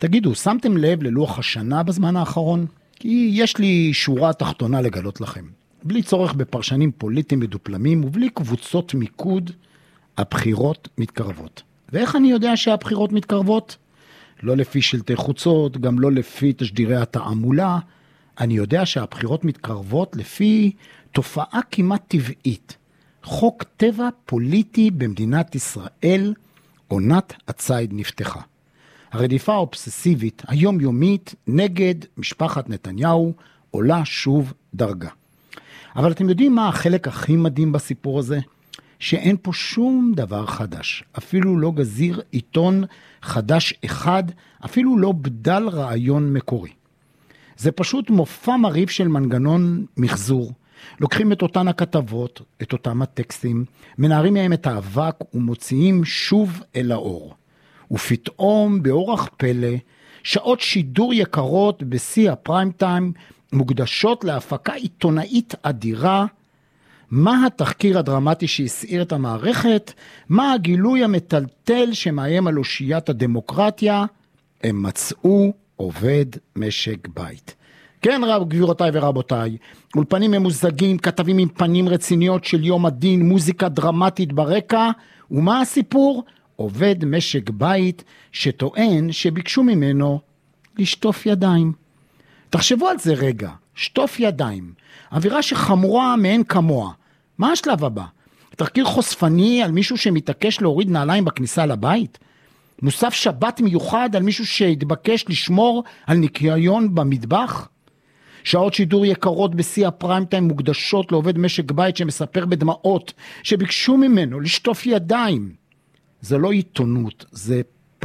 תגידו, שמתם לב ללוח השנה בזמן האחרון? כי יש לי שורה תחתונה לגלות לכם. בלי צורך בפרשנים פוליטיים מדופלמים ובלי קבוצות מיקוד, הבחירות מתקרבות. ואיך אני יודע שהבחירות מתקרבות? לא לפי שלטי חוצות, גם לא לפי תשדירי התעמולה. אני יודע שהבחירות מתקרבות לפי תופעה כמעט טבעית. חוק טבע פוליטי במדינת ישראל, עונת הציד נפתחה. הרדיפה האובססיבית היומיומית נגד משפחת נתניהו עולה שוב דרגה. אבל אתם יודעים מה החלק הכי מדהים בסיפור הזה? שאין פה שום דבר חדש. אפילו לא גזיר עיתון חדש אחד, אפילו לא בדל רעיון מקורי. זה פשוט מופע מריב של מנגנון מחזור. לוקחים את אותן הכתבות, את אותם הטקסטים, מנערים מהם את האבק ומוציאים שוב אל האור. ופתאום באורח פלא, שעות שידור יקרות בשיא הפריים טיים, מוקדשות להפקה עיתונאית אדירה. מה התחקיר הדרמטי שהסעיר את המערכת? מה הגילוי המטלטל שמאיים על אושיית הדמוקרטיה? הם מצאו עובד משק בית. כן, גבירותיי ורבותיי, אולפנים ממוזגים, כתבים עם פנים רציניות של יום הדין, מוזיקה דרמטית ברקע, ומה הסיפור? עובד משק בית שטוען שביקשו ממנו לשטוף ידיים. תחשבו על זה רגע, שטוף ידיים, אווירה שחמורה מעין כמוה. מה השלב הבא? תחקיר חושפני על מישהו שמתעקש להוריד נעליים בכניסה לבית? מוסף שבת מיוחד על מישהו שהתבקש לשמור על ניקיון במטבח? שעות שידור יקרות בשיא הפריים טיים מוקדשות לעובד משק בית שמספר בדמעות שביקשו ממנו לשטוף ידיים. זה לא עיתונות, זה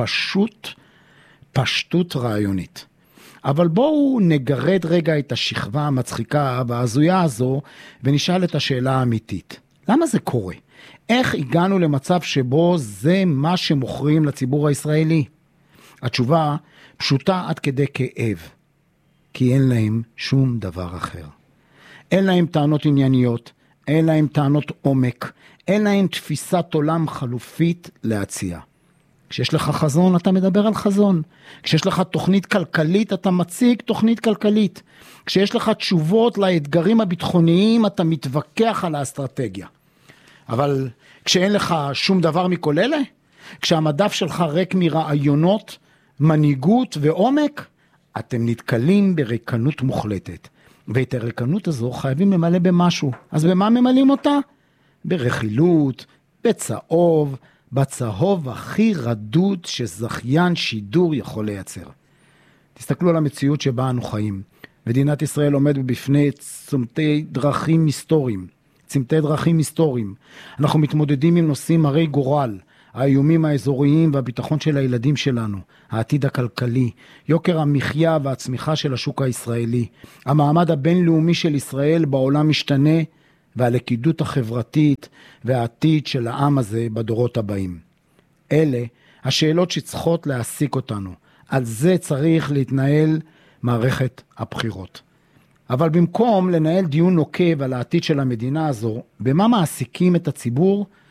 פשטות רעיונית. אבל בואו נגרד רגע את השכבה המצחיקה וההזויה הזו ונשאל את השאלה האמיתית. למה זה קורה? איך הגענו למצב שבו זה מה שמוכרים לציבור הישראלי? התשובה פשוטה עד כדי כאב. כי אין להם שום דבר אחר. אין להם טענות ענייניות, אין להם טענות עומק, אין להם תפיסת עולם חלופית להציע. כשיש לך חזון, אתה מדבר על חזון. כשיש לך תוכנית כלכלית, אתה מציג תוכנית כלכלית. כשיש לך תשובות לאתגרים הביטחוניים, אתה מתווכח על האסטרטגיה. אבל כשאין לך שום דבר מכל אלה, כשהמדף שלך ריק מרעיונות, מנהיגות ועומק, אתם נתקלים בריקנות מוחלטת. ואת הריקנות הזו חייבים למלא במשהו. אז במה ממלאים אותה? ברכילות, בצהוב, בצהוב הכי רדוד שזכיין שידור יכול לייצר. תסתכלו על המציאות שבה אנו חיים. מדינת ישראל עומדת בפני צמתי דרכים היסטוריים. אנחנו מתמודדים עם נושאים הרי גורל, האיומים האזוריים והביטחון של הילדים שלנו, העתיד הכלכלי, יוקר המחיה והצמיחה של השוק הישראלי, המעמד הבינלאומי של ישראל בעולם משתנה, והלכידות החברתית והעתיד של העם הזה בדורות הבאים. אלה השאלות שצריכות להעסיק אותנו. על זה צריך להתנהל מערכת הבחירות. אבל במקום לנהל דיון נוקב על העתיד של המדינה הזו, במה מעסיקים את הציבור,